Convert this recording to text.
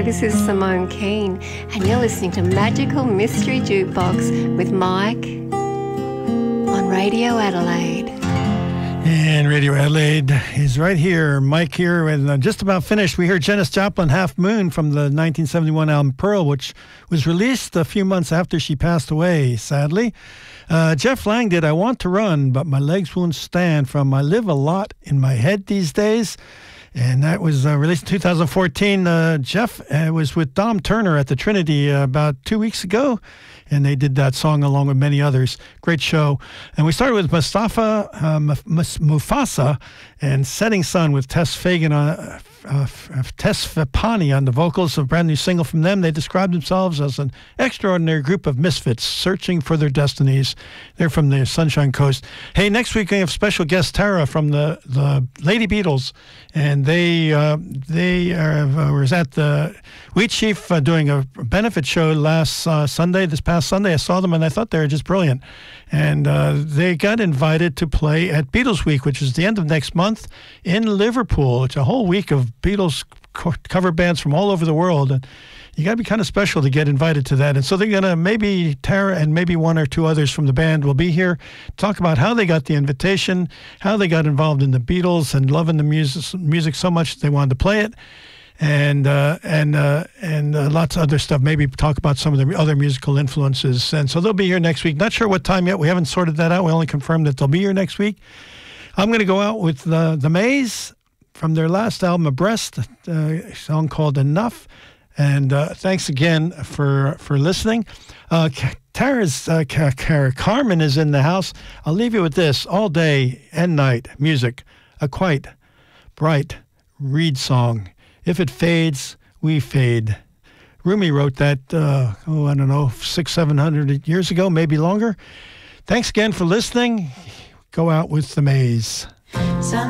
Hi, this is Simone Keane, and you're listening to Magical Mystery Jukebox with Mike on Radio Adelaide. And Radio Adelaide is right here. Mike here, and just about finished. We heard Janis Joplin, Half Moon, from the 1971 album Pearl, which was released a few months after she passed away, sadly. Jeff Lang did I Want to Run, But My Legs Won't Stand, from I Live a Lot in My Head These Days. And that was released in 2014. Jeff was with Dom Turner at the Trinity about 2 weeks ago, and they did that song along with many others. Great show. And we started with Mufasa and Setting Sun with Tess Fapani on the vocals of a brand new single from them. They described themselves as an extraordinary group of misfits searching for their destinies. They're from the Sunshine Coast. Hey, next week we have special guest Tara from the Lady Beatles, and they was at the Wheatsheaf doing a benefit show this past Sunday. I saw them and I thought they were just brilliant. And they got invited to play at Beatles Week, which is the end of next month in Liverpool. It's a whole week of Beatles cover bands from all over the world. And you got to be kind of special to get invited to that. And so they're going to, maybe Tara and maybe one or two others from the band will be here to talk about how they got the invitation, how they got involved in the Beatles and loving the music so much that they wanted to play it. And lots of other stuff. Maybe talk about some of the other musical influences. And so they'll be here next week. Not sure what time yet. We haven't sorted that out. We only confirmed that they'll be here next week. I'm going to go out with the Maze from their last album, Abreast, a song called Enough. And thanks again for listening. Carmen is in the house. I'll leave you with this. All day and night, music, a quite bright reed song. If it fades, we fade. Rumi wrote that, 600-700 years ago, maybe longer. Thanks again for listening. Go out with the Maze.